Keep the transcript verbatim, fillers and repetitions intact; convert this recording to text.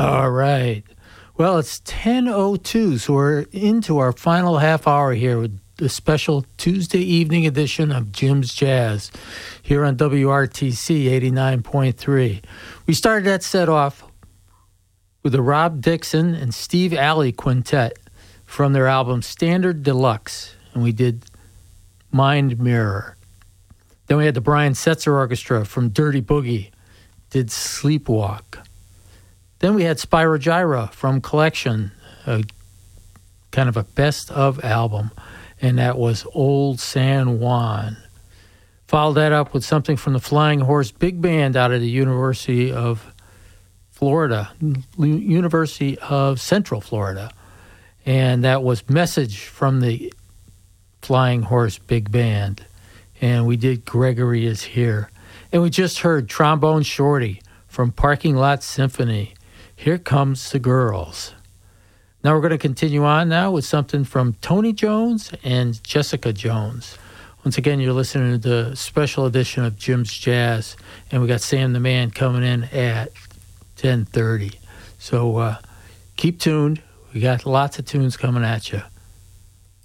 All right. Well, it's ten oh two, so we're into our final half hour here with the special Tuesday evening edition of Jim's Jazz here on W R T C eighty-nine point three. We started that set off with the Rob Dixon and Steve Alley Quintet from their album Standard Deluxe, and we did Mind Mirror. Then we had the Brian Setzer Orchestra from Dirty Boogie, did Sleepwalk. Then we had Spyro Gyra from Collection, a kind of a best of album, and that was Old San Juan. Followed that up with something from the Flying Horse Big Band out of the University of Florida, University of Central Florida, and that was Message from the Flying Horse Big Band, and we did Gregory Is Here. And we just heard Trombone Shorty from Parking Lot Symphony, Here Comes the Girls. Now we're going to continue on now with something from Tony Jones and Jessica Jones. Once again, you're listening to the special edition of Jim's Jazz, and we got Sam the Man coming in at ten thirty. So uh, keep tuned. We got lots of tunes coming at you.